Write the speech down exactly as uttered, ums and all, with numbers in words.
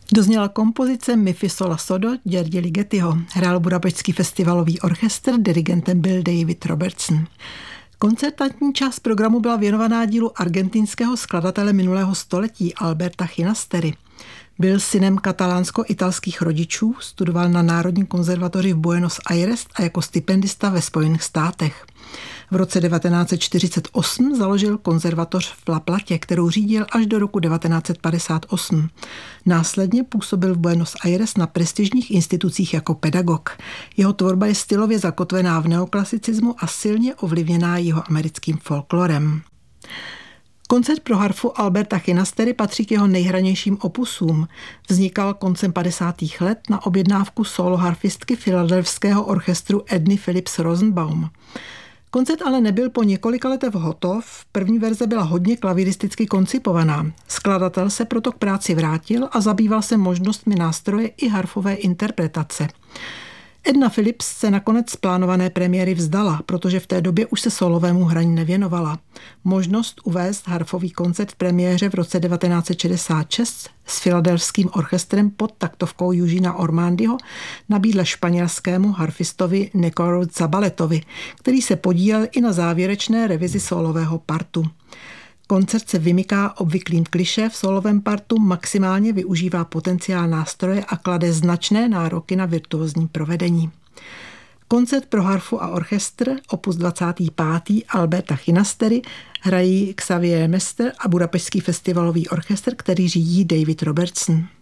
Dozněla kompozice Mi fi sol la sodo György Ligetyho. Hrál Budapešťský festivalový orchestr, dirigentem byl David Robertson. Koncertantní část programu byla věnovaná dílu argentinského skladatele minulého století Alberta Chinastery. Byl synem katalánsko-italských rodičů, studoval na Národní konzervatoři v Buenos Aires a jako stipendista ve Spojených státech. V roce devatenáct set čtyřicet osm založil konzervatoř v La Platě, kterou řídil až do roku devatenáct set padesát osm. Následně působil v Buenos Aires na prestižních institucích jako pedagog. Jeho tvorba je stylově zakotvená v neoklasicismu a silně ovlivněná jihoamerickým folklorem. Koncert pro harfu Alberta Chinastery patří k jeho nejhranějším opusům. Vznikal koncem padesátých let na objednávku soloharfistky Filadelfského orchestru Edny Phillips Rosenbaum. Koncert ale nebyl po několika letech hotov, první verze byla hodně klaviristicky koncipovaná. Skladatel se proto k práci vrátil a zabýval se možnostmi nástroje i harfové interpretace. Edna Phillips se nakonec plánované premiéry vzdala, protože v té době už se solovému hraní nevěnovala. Možnost uvést harfový koncert v premiéře v roce devatenáct set šedesát šest s Filadelfským orchestrem pod taktovkou Eugena Ormandyho nabídla španělskému harfistovi Nicolo Zabaletovi, který se podílel i na závěrečné revizi solového partu. Koncert se vymyká obvyklým klišé v solovém partu, maximálně využívá potenciál nástroje a klade značné nároky na virtuózní provedení. Koncert pro harfu a orchestr, opus dvacátý pátý Alberta Chinastery, hrají Xavier Mester a Budapešťský festivalový orchestr, který řídí David Robertson.